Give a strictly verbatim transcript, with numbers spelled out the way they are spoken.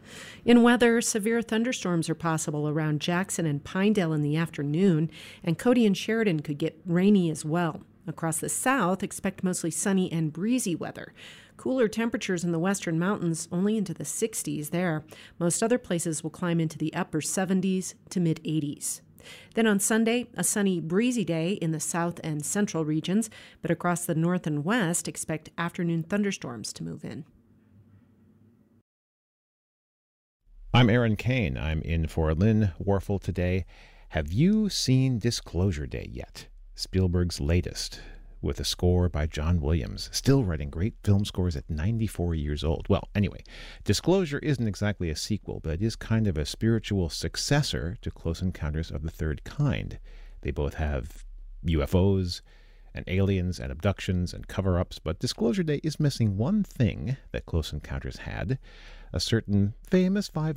In weather, severe thunderstorms are possible around Jackson and Pinedale in the afternoon, and Cody and Sheridan could get rainy as well. Across the south, expect mostly sunny and breezy weather. Cooler temperatures in the western mountains, only into the sixties there. Most other places will climb into the upper seventies to mid-eighties. Then on Sunday, a sunny, breezy day in the south and central regions, but across the north and west, expect afternoon thunderstorms to move in. I'm Aaron Kane. I'm in for Lynn Warfel today. Have you seen Disclosure Day yet? Spielberg's latest, with a score by John Williams, still writing great film scores at ninety-four years old. Well, anyway, Disclosure isn't exactly a sequel, but it is kind of a spiritual successor to Close Encounters of the Third Kind. They both have U F Os and aliens and abductions and cover-ups, but Disclosure Day is missing one thing that Close Encounters had, a certain famous five